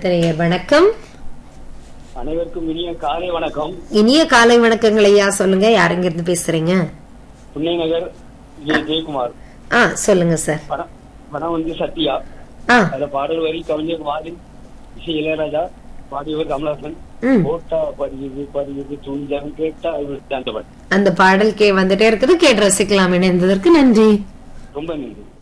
அடுத்த நேயர் வணக்கம். அனைவருக்கும் இனிய காலை வணக்கம். இனிய காலை வணக்கங்கள் ஐயா. சொல்லுங்க, யாருங்க இருந்து பேசுறீங்க? புன்னை நகர் ஜெயக்குமார். சொல்லுங்க சார். படம் வந்து சத்யா. அத பாடல் வரி கவிஞர் வாலி, இசை இளையராஜா, பாடியவர் கமலஹாசன். போட்டா படியுது படியுது துணிஞ்சம் கேட்டா அந்த பாடல் வந்துட்டே இருக்குது. கேட்டு ரசிக்கலாம். இணைந்ததற்கு நன்றி. ரொம்ப நன்றி.